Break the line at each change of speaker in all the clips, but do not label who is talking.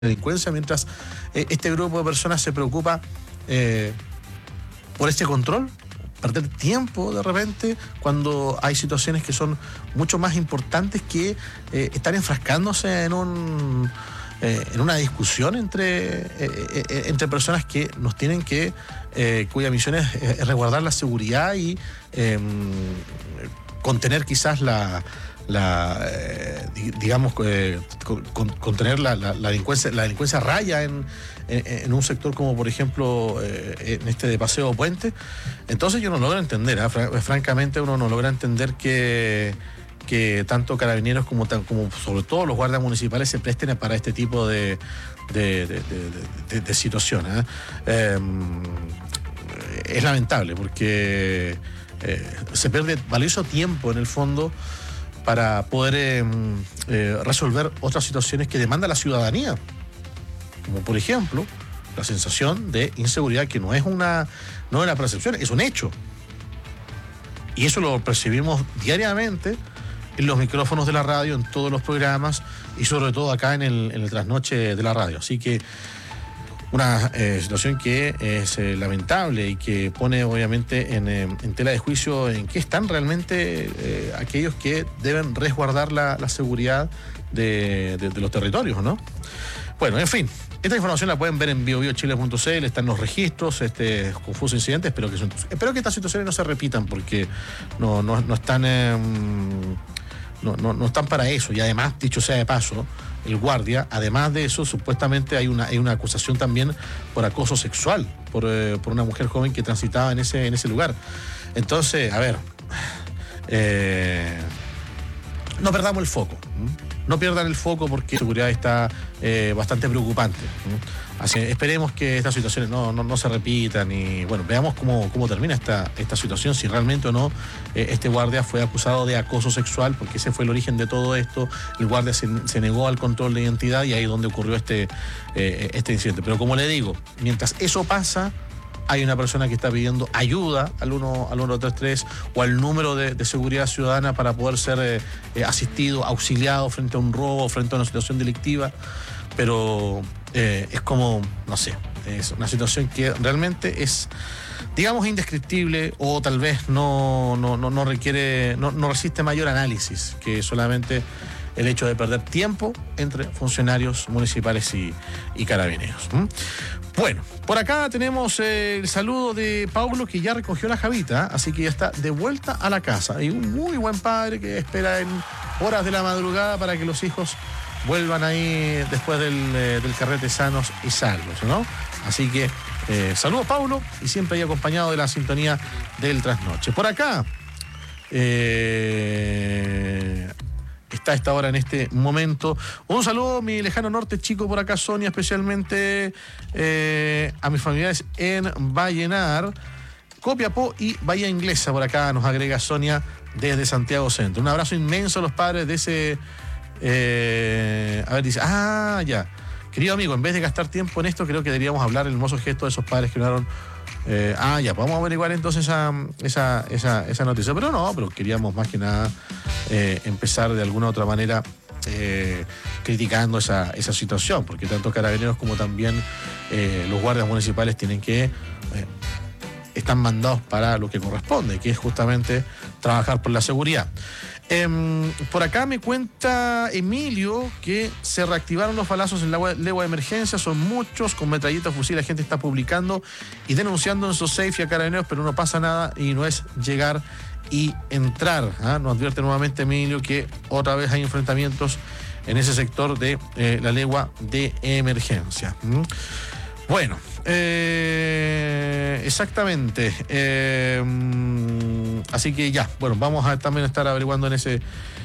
delincuencia, mientras este grupo de personas se preocupa por este control, perder tiempo de repente cuando hay situaciones que son mucho más importantes que estar enfrascándose en una discusión entre personas que nos tienen que, cuya misión es resguardar la seguridad y contener quizás contener la delincuencia raya en un sector como por ejemplo en este de Paseo Puente. Entonces yo no logro entender, francamente uno no logra entender que tanto carabineros como sobre todo los guardias municipales se presten para este tipo de situaciones. Es lamentable porque se pierde valioso tiempo en el fondo para poder resolver otras situaciones que demanda la ciudadanía, como por ejemplo la sensación de inseguridad, que no es una percepción, es un hecho, y eso lo percibimos diariamente en los micrófonos de la radio, en todos los programas y sobre todo acá en el trasnoche de la radio. Así que una situación que es lamentable y que pone obviamente en tela de juicio en qué están realmente aquellos que deben resguardar la seguridad de los territorios, ¿no? Bueno, en fin, esta información la pueden ver en biobiochile.cl, están los registros, confusos incidentes. Espero que estas situaciones no se repitan porque no están no están para eso. Y además, dicho sea de paso, el guardia, además de eso, supuestamente hay una acusación también por acoso sexual por una mujer joven que transitaba en ese lugar. Entonces, a ver, no perdamos el foco. No pierdan el foco porque la seguridad está bastante preocupante. Así que esperemos que estas situaciones no se repitan y bueno, veamos cómo termina esta situación, si realmente o no este guardia fue acusado de acoso sexual, porque ese fue el origen de todo esto. El guardia se negó al control de identidad y ahí es donde ocurrió este incidente. Pero como le digo, mientras eso pasa, hay una persona que está pidiendo ayuda al 133 o al número de seguridad ciudadana para poder ser asistido, auxiliado frente a un robo, frente a una situación delictiva. Pero es como, no sé, es una situación que realmente es, digamos, indescriptible, o tal vez no requiere, no resiste mayor análisis que solamente el hecho de perder tiempo entre funcionarios municipales y carabineros. Bueno, por acá tenemos el saludo de Paulo, que ya recogió la javita, así que ya está de vuelta a la casa. Y un muy buen padre que espera en horas de la madrugada para que los hijos vuelvan ahí después del carrete sanos y salvos, ¿no? Así que saludos, Paulo, y siempre ahí acompañado de la sintonía del trasnoche. Por acá está a esta hora, en este momento. Un saludo, mi lejano norte chico, por acá, Sonia, especialmente a mis familiares en Vallenar, Copiapó y Bahía Inglesa. Por acá nos agrega Sonia desde Santiago Centro. Un abrazo inmenso a los padres de ese... dice, ya. Querido amigo, en vez de gastar tiempo en esto, creo que deberíamos hablar del hermoso gesto de esos padres que donaron. Podemos averiguar entonces esa noticia. Pero queríamos más que nada empezar de alguna otra manera criticando esa situación, porque tanto carabineros como también los guardias municipales están mandados para lo que corresponde, que es justamente trabajar por la seguridad. Por acá me cuenta Emilio que se reactivaron los balazos en la legua de emergencia, son muchos, con metralletas, fusiles, la gente está publicando y denunciando en SOSAFE y a carabineros, pero no pasa nada y no es llegar y entrar. Nos advierte nuevamente Emilio que otra vez hay enfrentamientos en ese sector de la legua de emergencia. Bueno, exactamente. Así que ya, bueno, vamos a también estar averiguando en ese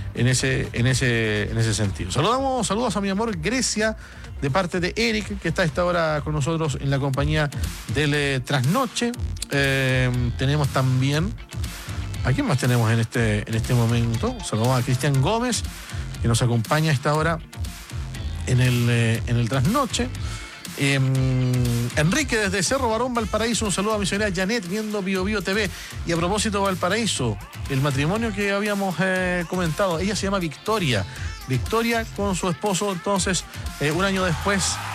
sentido. Saludos a mi amor Grecia, de parte de Eric, que está a esta hora con nosotros en la compañía del trasnoche. Tenemos también, ¿a quién más tenemos en este momento? Saludamos a Cristian Gómez, que nos acompaña a esta hora en el trasnoche. Enrique desde Cerro Barón, Valparaíso, un saludo a mi señora Janet viendo Bio TV. Y a propósito, Valparaíso, el matrimonio que habíamos comentado, ella se llama Victoria, Victoria con su esposo. Entonces, un año después